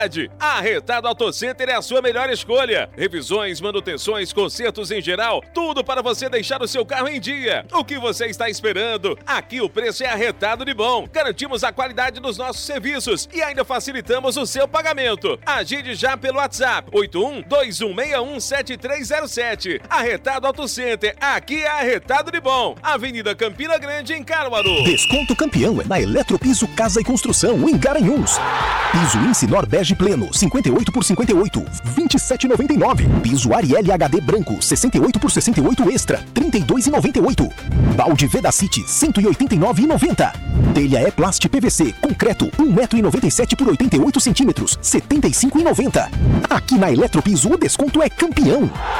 Arretado Auto Center é a sua melhor escolha. Revisões, manutenções, consertos em geral, tudo para você deixar o seu carro em dia. O que você está esperando? Aqui o preço é arretado de bom. Garantimos a qualidade dos nossos serviços e ainda facilitamos o seu pagamento. Agende já pelo WhatsApp 81-2161-7307. Arretado Auto Center, aqui é arretado de bom. Avenida Campina Grande, em Caruaru. Desconto campeão é na Eletropiso Casa e Construção, em Garanhuns. Piso Incinor Bege Pleno, 58 por 58, 27,99. Piso Ariel HD Branco, 68 por 68 Extra, 32,98. Balde Vedacity, 189,90. Telha E-Plast PVC, concreto, 1,97 m por 88 cm, 75,90. Aqui na Eletropiso o desconto é campeão.